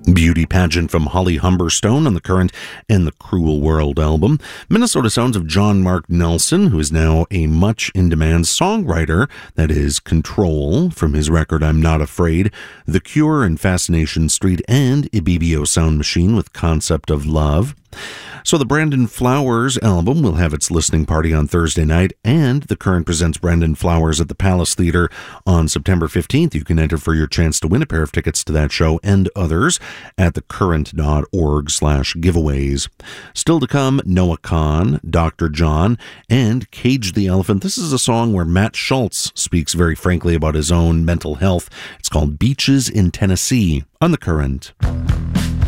Beauty Pageant from Holly Humberstone on the Current and the Cruel World album. Minnesota sounds of John Mark Nelson, who is now a much in-demand songwriter. That is Control from his record I'm Not Afraid. The Cure and Fascination Street, and Ibibio Sound Machine with Concept of Love. So the Brandon Flowers album will have its listening party on Thursday night, and The Current presents Brandon Flowers at the Palace Theater on September 15th. You can enter for your chance to win a pair of tickets to that show and others at thecurrent.org/giveaways. Still to come, Noah Kahn, Dr. John, and Cage the Elephant. This is a song where Matt Schultz speaks very frankly about his own mental health. It's called Beaches in Tennessee on The Current.